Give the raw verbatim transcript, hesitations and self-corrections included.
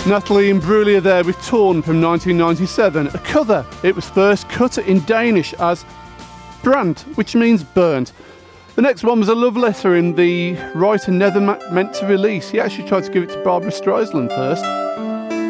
Natalie Imbruglia there with Torn from nineteen ninety-seven. A cover. It was first cut in Danish as Brand, which means burnt. The next one was a love letter in the writer never ma- meant to release. He actually tried to give it to Barbara Streisand first.